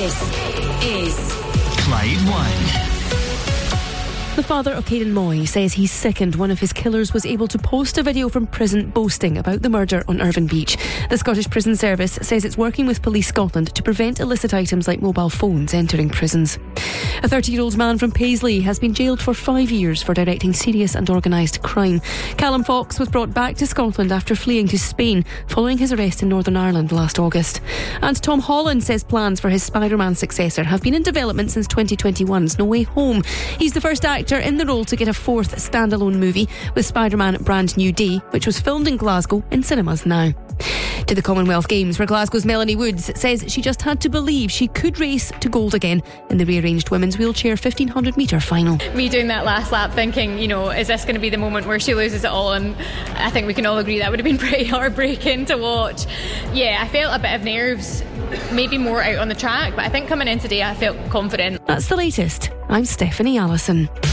This is Clyde One. The father of Caden Moy says he's sickened one of his killers was able to post a video from prison boasting about the murder on Irvine Beach. The Scottish Prison Service says it's working with Police Scotland to prevent illicit items like mobile phones entering prisons. A 30-year-old man from Paisley has been jailed for 5 years for directing serious and organised crime. Callum Fox was brought back to Scotland after fleeing to Spain following his arrest in Northern Ireland last August. And Tom Holland says plans for his Spider-Man successor have been in development since 2021's No Way Home. He's the first actor in the role to get a fourth standalone movie, with Spider-Man Brand New Day, which was filmed in Glasgow in cinemas now. To the Commonwealth Games, where Glasgow's Melanie Woods says she just had to believe she could race to gold again in the rearranged women's wheelchair 1500 metre final. Me doing that last lap thinking, is this going to be the moment where she loses it all? And I think we can all agree that would have been pretty heartbreaking to watch. Yeah, I felt a bit of nerves, maybe more out on the track, but I think coming in today I felt confident. That's the latest. I'm Stephanie Allison.